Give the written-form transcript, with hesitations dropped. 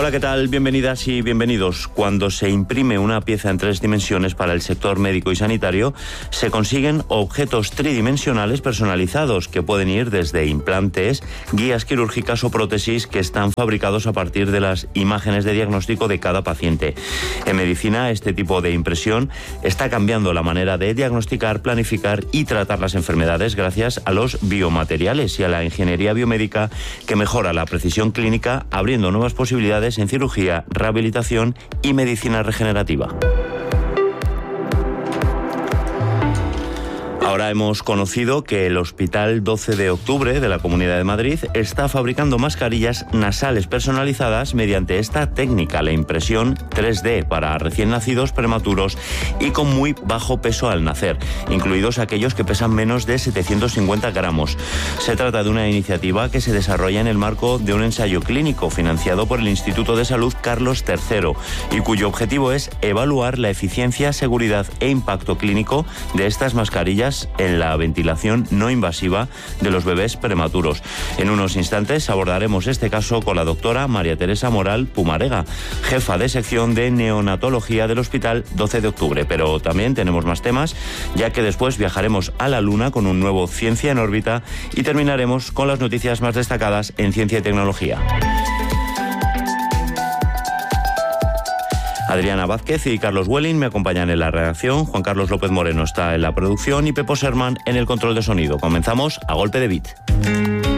Hola, ¿qué tal? Bienvenidas y bienvenidos. Cuando se imprime una pieza en 3 dimensiones para el sector médico y sanitario, se consiguen objetos tridimensionales personalizados que pueden ir desde implantes, guías quirúrgicas o prótesis que están fabricados a partir de las imágenes de diagnóstico de cada paciente. En medicina, este tipo de impresión está cambiando la manera de diagnosticar, planificar y tratar las enfermedades gracias a los biomateriales y a la ingeniería biomédica que mejora la precisión clínica, abriendo nuevas posibilidades en cirugía, rehabilitación y medicina regenerativa. Ahora hemos conocido que el Hospital 12 de Octubre de la Comunidad de Madrid está fabricando mascarillas nasales personalizadas mediante esta técnica, la impresión 3D para recién nacidos prematuros y con muy bajo peso al nacer, incluidos aquellos que pesan menos de 750 gramos. Se trata de una iniciativa que se desarrolla en el marco de un ensayo clínico financiado por el Instituto de Salud Carlos III y cuyo objetivo es evaluar la eficiencia, seguridad e impacto clínico de estas mascarillas en la ventilación no invasiva de los bebés prematuros. En unos instantes abordaremos este caso con la doctora María Teresa Moral Pumarega, jefa de sección de neonatología del Hospital 12 de Octubre. Pero también tenemos más temas, ya que después viajaremos a la Luna con un nuevo Ciencia en órbita y terminaremos con las noticias más destacadas en ciencia y tecnología. Adriana Vázquez y Carlos Welling me acompañan en la redacción, Juan Carlos López Moreno está en la producción y Pepo Serman en el control de sonido. Comenzamos a golpe de beat.